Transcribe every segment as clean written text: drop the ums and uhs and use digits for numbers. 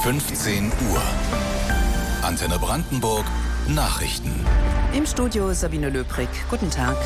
15 Uhr. Antenne Brandenburg Nachrichten. Im Studio Sabine Löbrig. Guten Tag.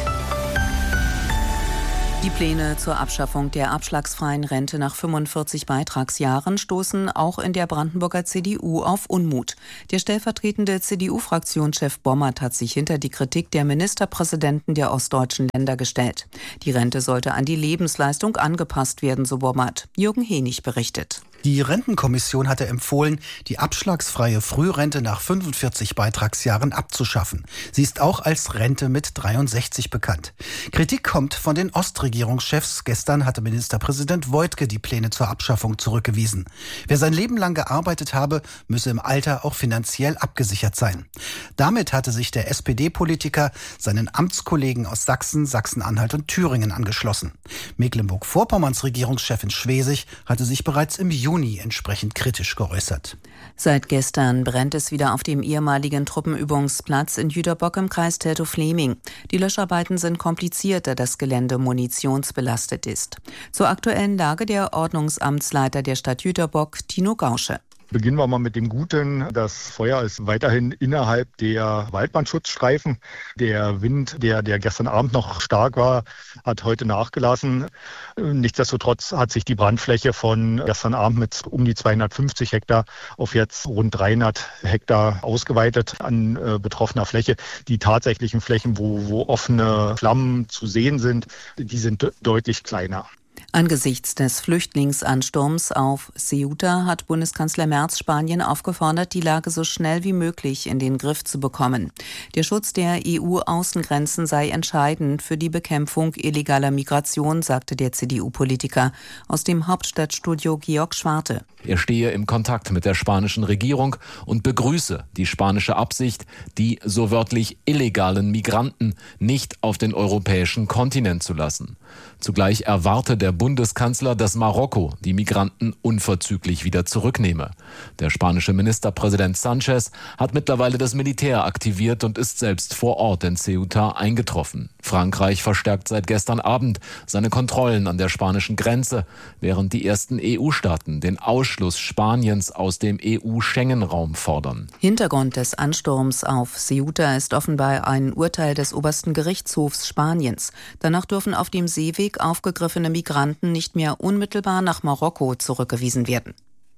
Die Pläne zur Abschaffung der abschlagsfreien Rente nach 45 Beitragsjahren stoßen auch in der Brandenburger CDU auf Unmut. Der stellvertretende CDU-Fraktionschef Bommert hat sich hinter die Kritik der Ministerpräsidenten der ostdeutschen Länder gestellt. Die Rente sollte an die Lebensleistung angepasst werden, so Bommert. Jürgen Henig berichtet. Die Rentenkommission hatte empfohlen, die abschlagsfreie Frührente nach 45 Beitragsjahren abzuschaffen. Sie ist auch als Rente mit 63 bekannt. Kritik kommt von den Ostregierungschefs. Gestern hatte Ministerpräsident Woidke die Pläne zur Abschaffung zurückgewiesen. Wer sein Leben lang gearbeitet habe, müsse im Alter auch finanziell abgesichert sein. Damit hatte sich der SPD-Politiker seinen Amtskollegen aus Sachsen, Sachsen-Anhalt und Thüringen angeschlossen. Mecklenburg-Vorpommerns Regierungschefin Schwesig hatte sich bereits im Juni entsprechend kritisch geäußert. Seit gestern brennt es wieder auf dem ehemaligen Truppenübungsplatz in Jüterbock im Kreis Teltow-Fläming. Die Löscharbeiten sind kompliziert, da das Gelände munitionsbelastet ist. Zur aktuellen Lage der Ordnungsamtsleiter der Stadt Jüterbock, Tino Gausche. Beginnen wir mal mit dem Guten. Das Feuer ist weiterhin innerhalb der Waldbrandschutzstreifen. Der Wind, der gestern Abend noch stark war, hat heute nachgelassen. Nichtsdestotrotz hat sich die Brandfläche von gestern Abend mit um die 250 Hektar auf jetzt rund 300 Hektar ausgeweitet an betroffener Fläche. Die tatsächlichen Flächen, wo offene Flammen zu sehen sind, die sind deutlich kleiner. Angesichts des Flüchtlingsansturms auf Ceuta hat Bundeskanzler Merz Spanien aufgefordert, die Lage so schnell wie möglich in den Griff zu bekommen. Der Schutz der EU-Außengrenzen sei entscheidend für die Bekämpfung illegaler Migration, sagte der CDU-Politiker. Aus dem Hauptstadtstudio Georg Schwarte. Er stehe im Kontakt mit der spanischen Regierung und begrüße die spanische Absicht, die so wörtlich illegalen Migranten nicht auf den europäischen Kontinent zu lassen. Zugleich erwarte der Bundeskanzler, dass Marokko die Migranten unverzüglich wieder zurücknehme. Der spanische Ministerpräsident Sánchez hat mittlerweile das Militär aktiviert und ist selbst vor Ort in Ceuta eingetroffen. Frankreich verstärkt seit gestern Abend seine Kontrollen an der spanischen Grenze, während die ersten EU-Staaten den Ausschluss Spaniens aus dem EU-Schengen-Raum fordern. Hintergrund des Ansturms auf Ceuta ist offenbar ein Urteil des obersten Gerichtshofs Spaniens. Danach dürfen auf dem Seeweg aufgegriffene Migranten nicht mehr unmittelbar nach Marokko zurückgewiesen werden.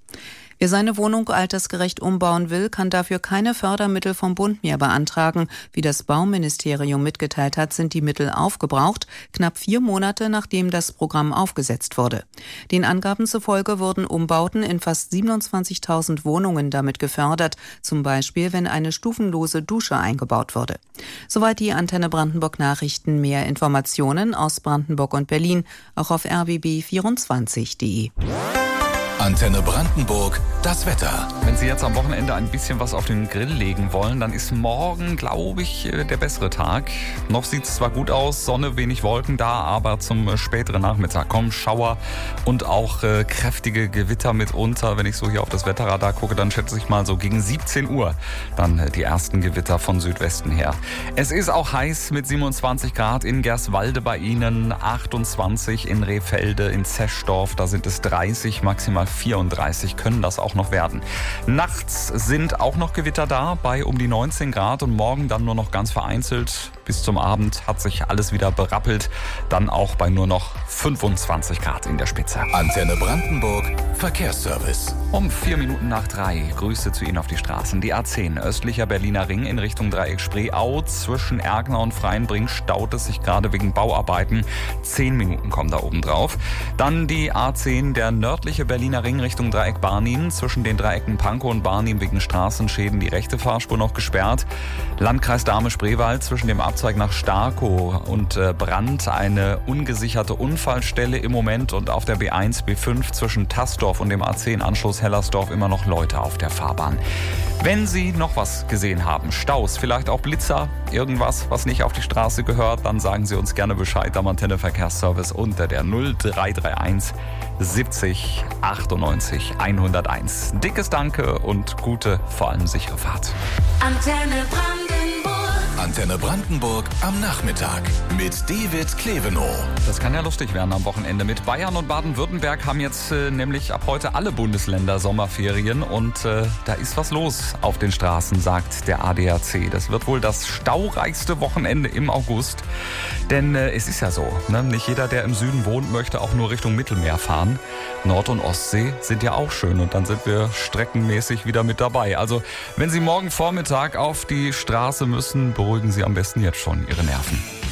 Wer seine Wohnung altersgerecht umbauen will, kann dafür keine Fördermittel vom Bund mehr beantragen. Wie das Bauministerium mitgeteilt hat, sind die Mittel aufgebraucht, knapp 4 Monate nachdem das Programm aufgesetzt wurde. Den Angaben zufolge wurden Umbauten in fast 27.000 Wohnungen damit gefördert, zum Beispiel wenn eine stufenlose Dusche eingebaut wurde. Soweit die Antenne Brandenburg Nachrichten. Mehr Informationen aus Brandenburg und Berlin auch auf rbb24.de. Antenne Brandenburg, das Wetter. Wenn Sie jetzt am Wochenende ein bisschen was auf den Grill legen wollen, dann ist morgen, glaube ich, der bessere Tag. Noch sieht es zwar gut aus, Sonne, wenig Wolken da, aber zum späteren Nachmittag kommen Schauer und auch kräftige Gewitter mitunter. Wenn ich so hier auf das Wetterradar gucke, dann schätze ich mal so gegen 17 Uhr dann die ersten Gewitter von Südwesten her. Es ist auch heiß mit 27 Grad in Gerswalde bei Ihnen, 28 in Rehfelde, in Zeschdorf, da sind es 30, maximal 34 können das auch noch werden. Nachts sind auch noch Gewitter da bei um die 19 Grad und morgen dann nur noch ganz vereinzelt. Bis zum Abend hat sich alles wieder berappelt, dann auch bei nur noch 25 Grad in der Spitze. Antenne Brandenburg, Verkehrsservice. Um 3:04 Grüße zu Ihnen auf die Straßen. Die A10 östlicher Berliner Ring in Richtung Dreieck Spreeau. Zwischen Ergner und Freienbring staut es sich gerade wegen Bauarbeiten. 10 Minuten kommen da oben drauf. Dann die A10 der nördliche Berliner Ring Richtung Dreieck Barnim. Zwischen den Dreiecken Pankow und Barnim wegen Straßenschäden die rechte Fahrspur noch gesperrt. Landkreis Dahme-Spreewald zwischen dem Abzweig nach Starkow und Brand eine ungesicherte Unfallstelle im Moment und auf der B1, B5 zwischen Tassdorf und dem A10-Anschluss Hellersdorf immer noch Leute auf der Fahrbahn. Wenn Sie noch was gesehen haben, Staus, vielleicht auch Blitzer, irgendwas, was nicht auf die Straße gehört, dann sagen Sie uns gerne Bescheid am Antenne Verkehrsservice unter der 0331 70 98 101. Dickes Danke und gute, vor allem sichere Fahrt. Antenne Brandenburg. Antenne Brandenburg am Nachmittag mit David Klevenow. Das kann ja lustig werden am Wochenende. Mit Bayern und Baden-Württemberg haben jetzt nämlich ab heute alle Bundesländer Sommerferien und da ist was los auf den Straßen, sagt der ADAC. Das wird wohl das staureichste Wochenende im August, denn es ist ja so, ne? Nicht jeder, der im Süden wohnt, möchte auch nur Richtung Mittelmeer fahren. Nord- und Ostsee sind ja auch schön und dann sind wir streckenmäßig wieder mit dabei. Also wenn Sie morgen Vormittag auf die Straße müssen, beruhigen Sie am besten jetzt schon Ihre Nerven.